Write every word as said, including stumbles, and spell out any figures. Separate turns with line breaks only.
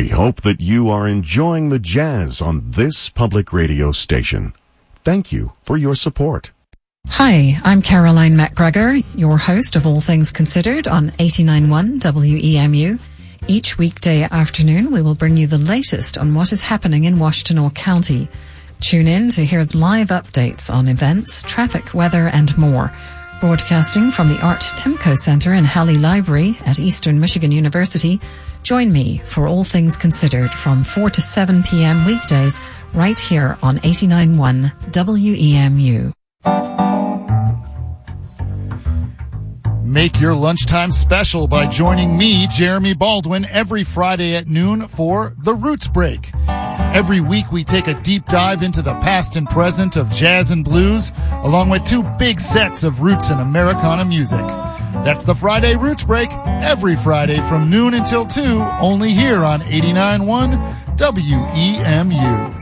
We hope that you are enjoying the jazz on this public radio station. Thank you for your support.
Hi, I'm Caroline McGregor, your host of All Things Considered on eighty-nine point one W E M U. Each weekday afternoon, we will bring you the latest on what is happening in Washtenaw County. Tune in to hear live updates on events, traffic, weather, and more. Broadcasting from the Art Timko Centre in Halley Library at Eastern Michigan University, join me for All Things Considered from four to seven p.m. weekdays right here on eighty-nine point one W E M U.
Make your lunchtime special by joining me, Jeremy Baldwin, every Friday at noon for The Roots Break. Every week we take a deep dive into the past and present of jazz and blues, along with two big sets of roots and Americana music. That's the Friday Roots Break, every Friday from noon until two, only here on eighty-nine point one W E M U.